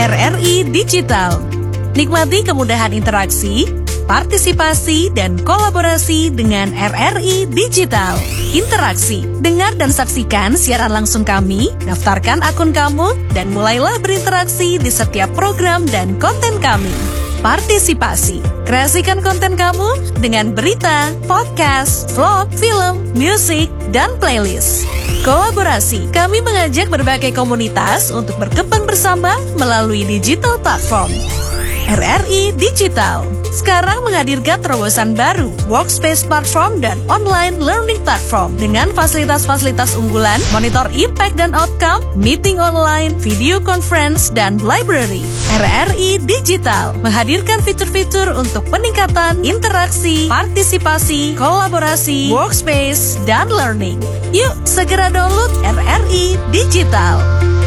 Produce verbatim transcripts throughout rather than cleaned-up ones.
R R I Digital. Nikmati kemudahan interaksi, partisipasi, dan kolaborasi dengan R R I Digital. Interaksi, dengar dan saksikan siaran langsung kami, daftarkan akun kamu, dan mulailah berinteraksi di setiap program dan konten kami. Partisipasi, kreasikan konten kamu dengan berita, podcast, vlog, film, musik, dan playlist. Kolaborasi, kami mengajak berbagai komunitas untuk berkembang bersama melalui digital platform. R R I Digital sekarang menghadirkan terobosan baru, workspace platform dan online learning platform dengan fasilitas-fasilitas unggulan, monitor impact dan outcome, meeting online, video conference, dan library. R R I Digital menghadirkan fitur-fitur untuk peningkatan interaksi, partisipasi, kolaborasi, workspace, dan learning. Yuk, segera download R R I Digital.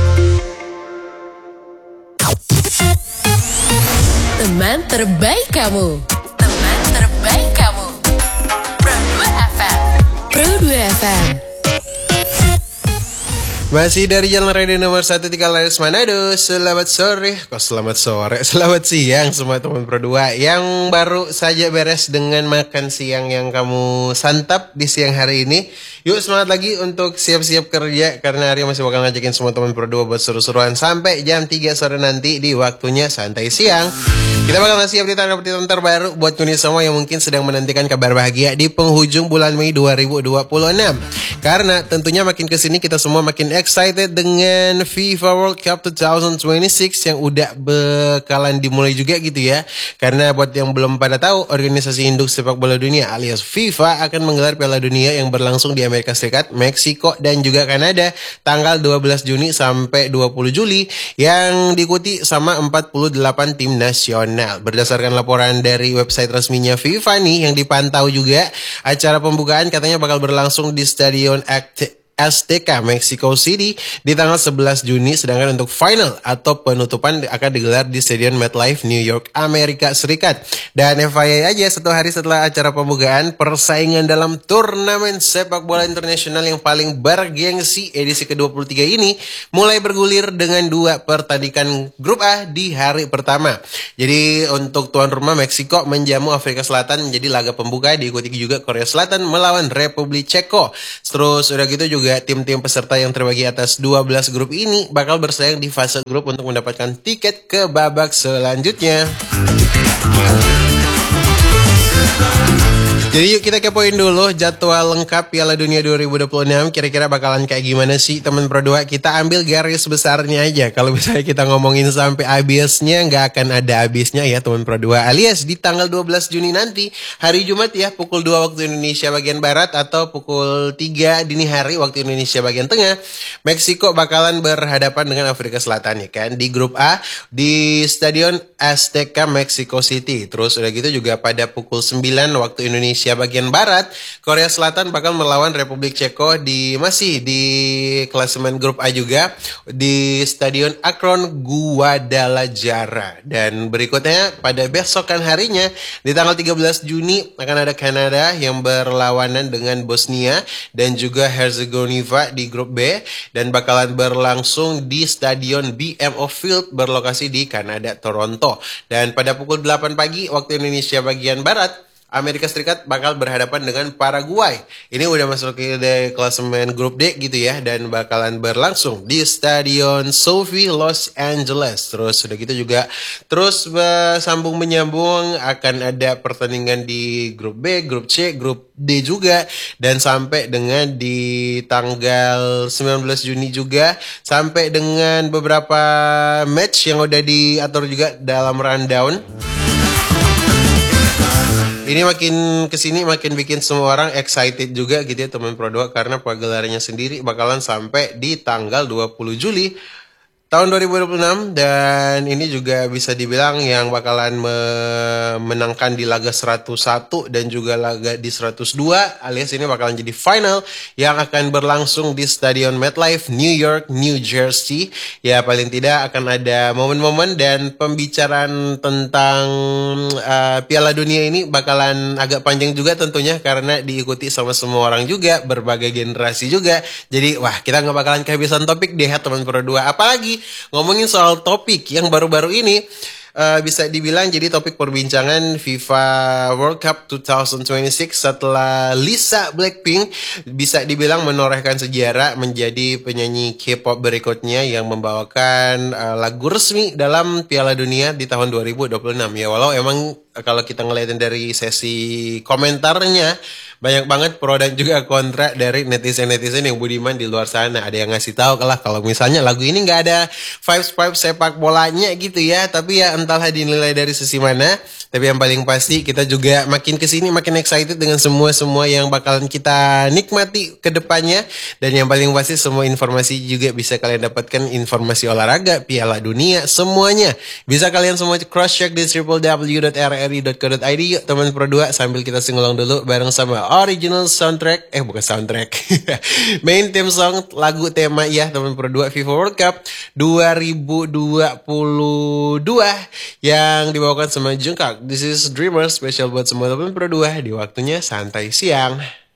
Teman terbaik kamu. Teman terbaik kamu. Pro dua F M. Pro dua F M. Masih dari Jalan Radio nomor satu Tiga Laris Manado. Selamat sore. Kok selamat sore? Selamat siang semua teman Pro dua yang baru saja beres dengan makan siang yang kamu santap di siang hari ini. Yuk semangat lagi untuk siap-siap kerja karena Arya masih bakal ngajakin semua teman Pro dua buat seru-seruan sampai jam tiga sore nanti di waktunya santai siang. Kita bakal ngasih update-update terbaru buat kunis semua yang mungkin sedang menantikan kabar bahagia di penghujung bulan Mei dua ribu dua puluh enam. Karena tentunya makin kesini kita semua makin excited dengan FIFA World Cup dua ribu dua puluh enam yang udah bakalan dimulai juga gitu ya. Karena buat yang belum pada tahu, organisasi induk sepak bola dunia alias FIFA akan menggelar Piala Dunia yang berlangsung di Amerika Serikat, Meksiko, dan juga Kanada tanggal dua belas Juni sampai dua puluh Juli yang diikuti sama empat puluh delapan tim nasional. Berdasarkan laporan dari website resminya FIFA nih yang dipantau juga, acara pembukaan katanya bakal berlangsung di Stadion Azteca, Mexico City di tanggal sebelas Juni, sedangkan untuk final atau penutupan akan digelar di Stadion MetLife, New York, Amerika Serikat. Dan F Y I aja, satu hari setelah acara pembukaan, persaingan dalam turnamen sepak bola internasional yang paling bergengsi edisi ke dua puluh tiga ini mulai bergulir dengan dua pertandingan grup A di hari pertama. Jadi untuk tuan rumah Meksiko menjamu Afrika Selatan menjadi laga pembuka, diikuti juga Korea Selatan melawan Republik Ceko. Terus udah gitu juga tim-tim peserta yang terbagi atas dua belas grup ini bakal bersaing di fase grup untuk mendapatkan tiket ke babak selanjutnya. Jadi yuk kita kepoin dulu jadwal lengkap Piala Dunia dua ribu dua puluh enam. Kira-kira bakalan kayak gimana sih teman Pro dua? Kita ambil garis besarnya aja. Kalau misalnya kita ngomongin sampai habisnya, nggak akan ada habisnya ya teman Pro dua. Alias di tanggal dua belas Juni nanti, hari Jumat ya, pukul dua waktu Indonesia bagian Barat atau pukul tiga dini hari waktu Indonesia bagian Tengah, Meksiko bakalan berhadapan dengan Afrika Selatan ya kan. Di grup A di Stadion Azteca, Mexico City. Terus udah gitu juga pada pukul sembilan waktu Indonesia Indonesia bagian Barat, Korea Selatan bakal melawan Republik Ceko di masih di klasemen grup A juga di Stadion Akron, Guadalajara. Dan berikutnya pada besokan harinya di tanggal tiga belas Juni akan ada Kanada yang berlawanan dengan Bosnia dan juga Herzegovina di grup B dan bakalan berlangsung di Stadion B M O Field berlokasi di Kanada, Toronto. Dan pada pukul delapan pagi waktu Indonesia bagian Barat, Amerika Serikat bakal berhadapan dengan Paraguay. Ini udah masuk ke klasemen grup D gitu ya, dan bakalan berlangsung di Stadion Sophie, Los Angeles. Terus udah gitu juga terus sambung menyambung akan ada pertandingan di grup B, grup C, grup D juga, dan sampai dengan di tanggal sembilan belas Juni juga sampai dengan beberapa match yang udah diatur juga dalam rundown. Ini makin kesini makin bikin semua orang excited juga gitu ya teman Pro dua, karena pagelarannya sendiri bakalan sampai di tanggal dua puluh Juli tahun dua ribu dua puluh enam, dan ini juga bisa dibilang yang bakalan memenangkan di laga seratus satu dan juga laga di seratus dua, alias ini bakalan jadi final yang akan berlangsung di Stadion MetLife, New York, New Jersey. Ya paling tidak akan ada momen-momen dan pembicaraan tentang uh, Piala Dunia ini bakalan agak panjang juga tentunya, karena diikuti sama semua orang juga, berbagai generasi juga. Jadi wah, kita nggak bakalan kehabisan topik deh ya teman Pro dua. Apalagi ngomongin soal topik yang baru-baru ini uh, bisa dibilang jadi topik perbincangan FIFA World Cup dua ribu dua puluh enam setelah Lisa Blackpink bisa dibilang menorehkan sejarah menjadi penyanyi K-pop berikutnya yang membawakan uh, lagu resmi dalam Piala Dunia di tahun dua ribu dua puluh enam ya. Walau emang kalau kita ngeliatin dari sesi komentarnya banyak banget pro dan juga kontra dari netizen-netizen yang budiman di luar sana. Ada yang ngasih tahu lah kalau misalnya lagu ini nggak ada vibes-vibes sepak bolanya gitu ya. Tapi ya entahlah dinilai dari sisi mana. Tapi yang paling pasti kita juga makin kesini makin excited dengan semua-semua yang bakalan kita nikmati ke depannya. Dan yang paling pasti semua informasi juga bisa kalian dapatkan, informasi olahraga, Piala Dunia, semuanya. Bisa kalian semua cross-check di w w w dot r r i dot co dot i d. Yuk teman Pro dua sambil kita singulang dulu bareng sama original soundtrack, eh bukan soundtrack, main theme song, lagu tema ya teman Pro dua FIFA World Cup dua ribu dua puluh dua yang dibawakan sama Jungkook. This is Dreamer, spesial buat semua teman Pro dua di waktunya santai siang.